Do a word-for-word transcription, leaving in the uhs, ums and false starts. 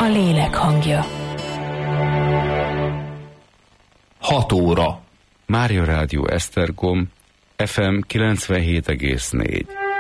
A lélek hangja. Hat óra. Mária Rádió Esztergom, ef em kilencvenhét egész négy.